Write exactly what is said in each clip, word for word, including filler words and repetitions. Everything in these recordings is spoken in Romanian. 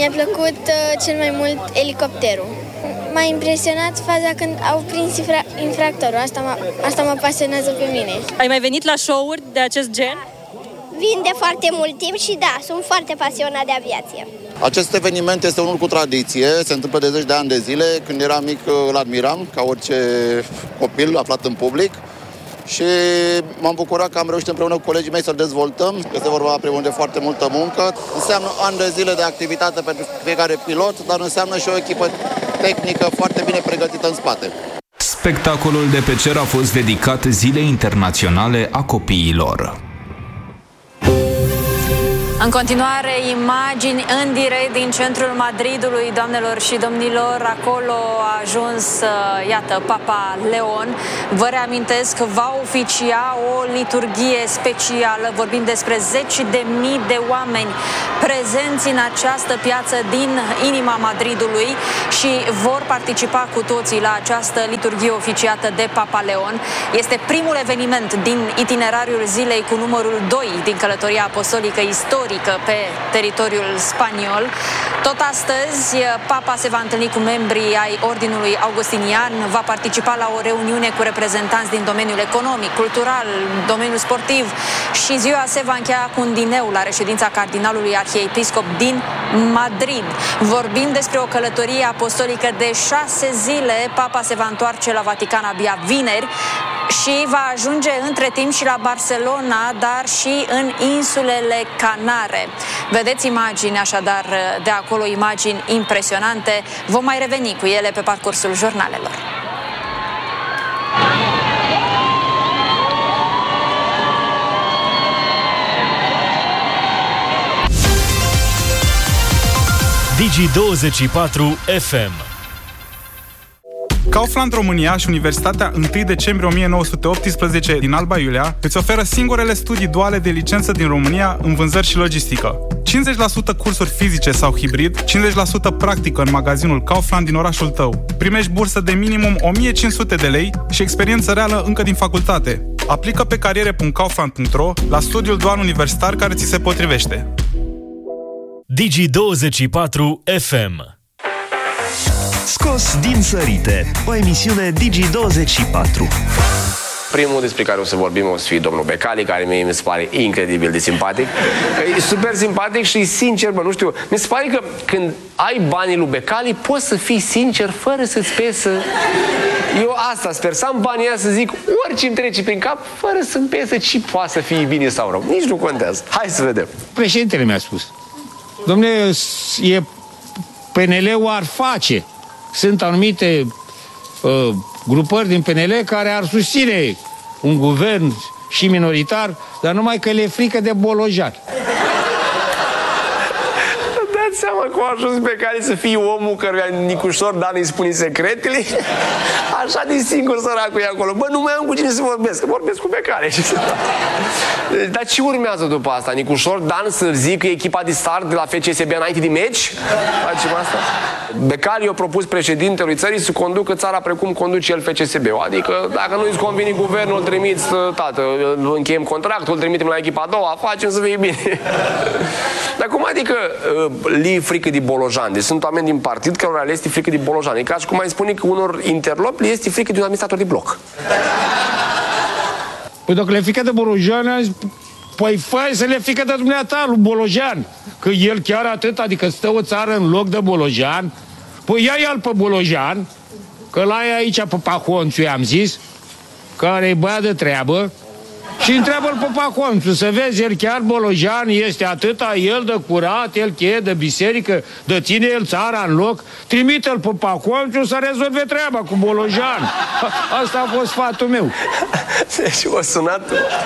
Mi-a plăcut uh, cel mai mult elicopterul. M-a impresionat faza când au prins infra infractorul. Asta mă asta mă pasionează pe mine. Ai mai venit la show-uri de acest gen? Vin de foarte mult timp și da, sunt foarte pasionat de aviație. Acest eveniment este unul cu tradiție, se întâmplă de zeci de ani de zile. Când eram mic îl admiram, ca orice copil aflat în public. Și m-am bucurat că am reușit împreună cu colegii mei să-l dezvoltăm. Este vorba, primul rând, de foarte multă muncă. Înseamnă ani de zile de activitate pentru fiecare pilot, dar înseamnă și o echipă tehnică foarte bine pregătită în spate. Spectacolul de pe cer a fost dedicat Zilei Internaționale a Copiilor. În continuare, imagini în direct din centrul Madridului, doamnelor și domnilor. Acolo a ajuns, iată, Papa Leon. Vă reamintesc că va oficia o liturghie specială. Vorbim despre zeci de mii de oameni prezenți în această piață din inima Madridului și vor participa cu toții la această liturghie oficiată de Papa Leon. Este primul eveniment din itinerariul zilei cu numărul doi din călătoria apostolică istorică pe teritoriul spaniol. Tot astăzi, Papa se va întâlni cu membrii ai Ordinului Augustinian, va participa la o reuniune cu reprezentanți din domeniul economic, cultural, domeniul sportiv și ziua se va încheia cu un dineu la reședința cardinalului arhiepiscop din Madrid. Vorbim despre o călătorie apostolică de șase zile. Papa se va întoarce la Vatican abia vineri și va ajunge între timp și la Barcelona, dar și în insulele Canare. Vedeți imagini așadar de acolo, imagini impresionante. Vom mai reveni cu ele pe parcursul jurnalelor. Digi douăzeci și patru F M. Kaufland România și Universitatea întâi decembrie o mie nouă sute optsprezece din Alba Iulia îți oferă singurele studii duale de licență din România în vânzări și logistică. cincizeci la sută cursuri fizice sau hibrid, cincizeci la sută practică în magazinul Kaufland din orașul tău. Primești bursă de minimum o mie cinci sute de lei și experiență reală încă din facultate. Aplică pe cariere punct kaufland punct ro la studiul dual universitar care ți se potrivește. Digi douăzeci și patru F M. Scos din sărite, o emisiune Digi douăzeci și patru. Primul despre care o să vorbim o să fie domnul Becali, care mie mi se pare incredibil de simpatic. E super simpatic și sincer, bă, nu știu, mi se pare că când ai banii lui Becali, poți să fii sincer fără să-ți pesă. Eu asta sper, să am banii aia să zic orice îmi trece prin cap, fără să-mi pesă ce poate să fie bine sau rău. Nici nu contează. Hai să vedem. Președintele mi-a spus: dom'le, e P N L-ul ar face. Sunt anumite uh, grupări din P N L care ar susține un guvern și minoritar, dar numai că le e frică de Bolojan. Dați seama cum a ajuns pe care să fie omul căruia Nicușor Dan îi spune secretele? Așa de singur săracul e acolo. Bă, nu mai am cu cine să vorbesc, vorbesc cu Becali. Dar ce urmează după asta? Nicușor Dan să zică echipa de start de la F C S B înainte de meci? Facem asta? Becali a propus președintelui țării să conducă țara precum conduce el F C S B-ul. Adică dacă nu-i convine guvernul, îl trimiți, tată, încheiem contractul, îl trimitem la echipa a doua, facem să fie bine. Dar cum adică li frică de Bolojan? Deci sunt oameni din partid cărora le este frică de Bolojan. E ca și cum ai spune că unor interlopi le este frică de un administrator de bloc. Păi dacă le frică de Bolojan, păi fai să le frică de dumneata lui Bolojan. Că el chiar atât, adică stă o țară în loc de Bolojan. Păi ia-i-al pe Bolojan, că la e aici pe Pahonțu, i-am zis, care e băiat de treabă, și întreabă-l pe Pahonțu, să vezi, el chiar Bolojan este atâta, el de curat, el cheie de biserică, de ține el țara în loc, trimite-l pe Pahonțu să rezolve treaba cu Bolojan. Asta a fost sfatul meu. Deci o sunat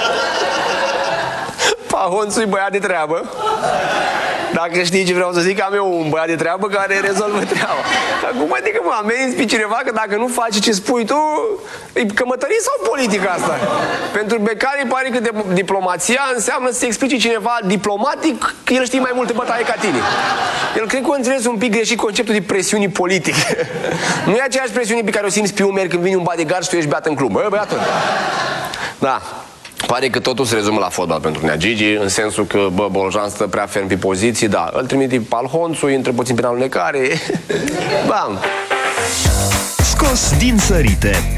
Pahonțu-i băiat de treabă. Dacă știi ce vreau să zic, am eu un băiat de treabă care rezolvă treaba. Dar cum adică mă amenzi pe cineva că dacă nu faci ce spui tu, e cămătărie sau politică asta? Pentru Becali pare că de diplomația înseamnă să-ți explici cineva diplomatic că el știe mai multe bătaie ca tine. El cred că a înțeles un pic greșit conceptul de presiuni politice. Nu e aceeași presiune pe care o simți pe umeri când vine un bodyguard și tu ești beat în club. Bă, băiatul. Da. Pare că totul se rezumă la fotbal pentru Nea Gigi, în sensul că, bă, Bolojan stă prea ferm pe poziții, da, îl trimite pe Alhonțu, intră puțin prin alunecare, bam! Scos din sărite.